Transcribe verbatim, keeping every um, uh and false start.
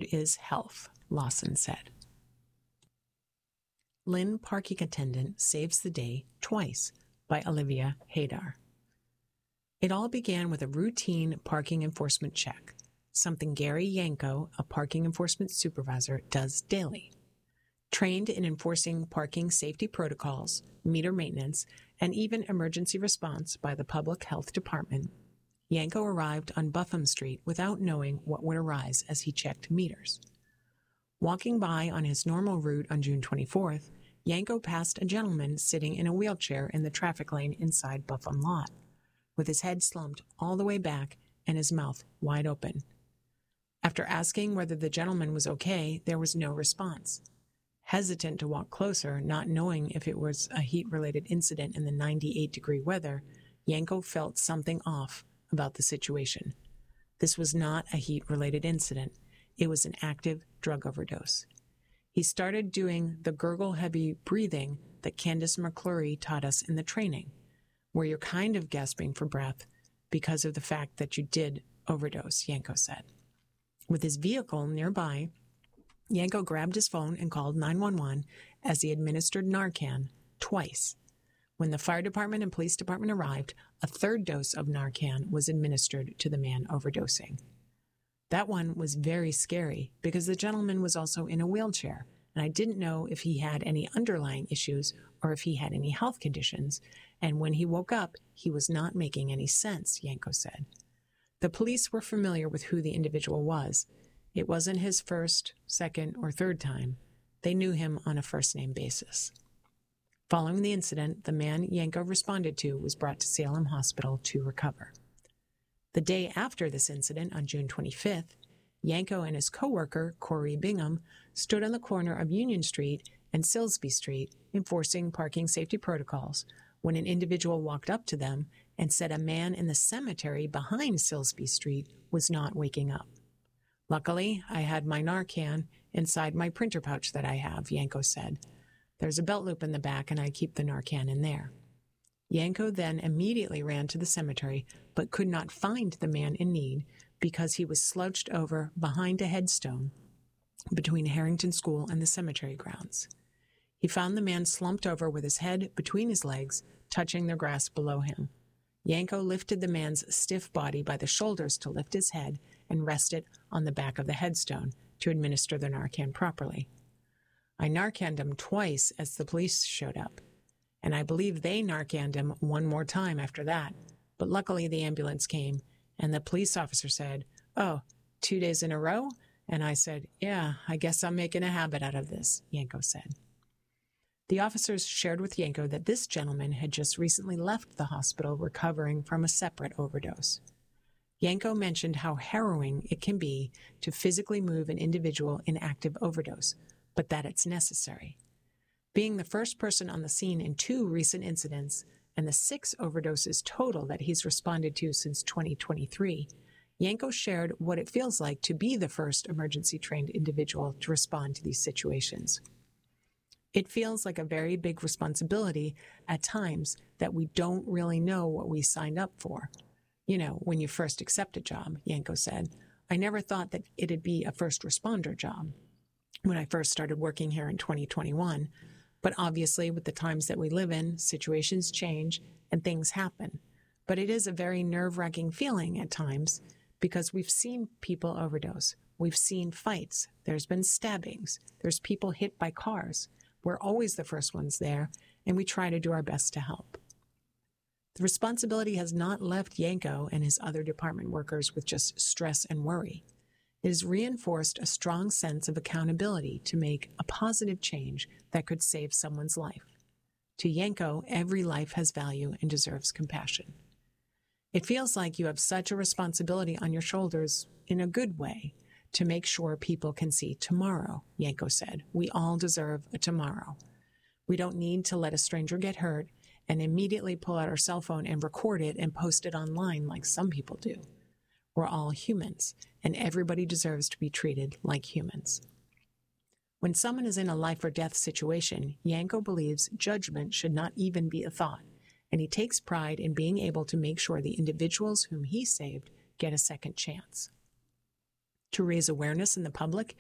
is health, Lawson said. Lynn Parking Attendant Saves the Day Twice by Olivia Haydar. It all began with a routine parking enforcement check, something Gary Yanko, a parking enforcement supervisor, does daily. Trained in enforcing parking safety protocols, meter maintenance, and even emergency response by the Public Health Department, Yanko arrived on Buffum Street without knowing what would arise as he checked meters. Walking by on his normal route on June twenty-fourth, Yanko passed a gentleman sitting in a wheelchair in the traffic lane inside Buffum Lot, with his head slumped all the way back and his mouth wide open. After asking whether the gentleman was okay, there was no response. Hesitant to walk closer, not knowing if it was a heat-related incident in the ninety-eight degree weather, Yanko felt something off about the situation. This was not a heat-related incident. It was an active drug overdose. He started doing the gurgle-heavy breathing that Candace McClure taught us in the training, where you're kind of gasping for breath because of the fact that you did overdose, Yanko said. With his vehicle nearby, Yanko grabbed his phone and called nine one one as he administered Narcan twice. When the fire department and police department arrived, a third dose of Narcan was administered to the man overdosing. That one was very scary because the gentleman was also in a wheelchair, and I didn't know if he had any underlying issues or if he had any health conditions, and when he woke up, he was not making any sense, Yanko said. The police were familiar with who the individual was. It wasn't his first, second, or third time. They knew him on a first-name basis. Following the incident, the man Yanko responded to was brought to Salem Hospital to recover. The day after this incident, on June twenty-fifth, Yanko and his coworker, Corey Bingham, stood on the corner of Union Street and Silsby Street enforcing parking safety protocols when an individual walked up to them and said a man in the cemetery behind Silsby Street was not waking up. Luckily, I had my Narcan inside my printer pouch that I have, Yanko said. There's a belt loop in the back and I keep the Narcan in there. Yanko then immediately ran to the cemetery but could not find the man in need because he was slouched over behind a headstone between Harrington School and the cemetery grounds. He found the man slumped over with his head between his legs, touching the grass below him. Yanko lifted the man's stiff body by the shoulders to lift his head and rest it on the back of the headstone to administer the Narcan properly. I Narcaned him twice as the police showed up, and I believe they Narcaned him one more time after that, but luckily the ambulance came, and the police officer said, "Oh, two days in a row?" And I said, "Yeah, I guess I'm making a habit out of this," Yanko said. The officers shared with Yanko that this gentleman had just recently left the hospital recovering from a separate overdose. Yanko mentioned how harrowing it can be to physically move an individual in active overdose, but that it's necessary. Being the first person on the scene in two recent incidents and the six overdoses total that he's responded to since twenty twenty-three, Yanko shared what it feels like to be the first emergency-trained individual to respond to these situations. It feels like a very big responsibility at times that we don't really know what we signed up for. You know, when you first accept a job, Yanko said, I never thought that it'd be a first responder job when I first started working here in twenty twenty-one. But obviously, with the times that we live in, situations change and things happen. But it is a very nerve-wracking feeling at times because we've seen people overdose. We've seen fights. There's been stabbings. There's people hit by cars. We're always the first ones there, and we try to do our best to help. The responsibility has not left Yanko and his other department workers with just stress and worry. It has reinforced a strong sense of accountability to make a positive change that could save someone's life. To Yanko, every life has value and deserves compassion. It feels like you have such a responsibility on your shoulders in a good way to make sure people can see tomorrow, Yanko said. We all deserve a tomorrow. We don't need to let a stranger get hurt and immediately pull out our cell phone and record it and post it online like some people do. We're all humans, and everybody deserves to be treated like humans. When someone is in a life or death situation, Yanko believes judgment should not even be a thought, and he takes pride in being able to make sure the individuals whom he saved get a second chance. To raise awareness in the public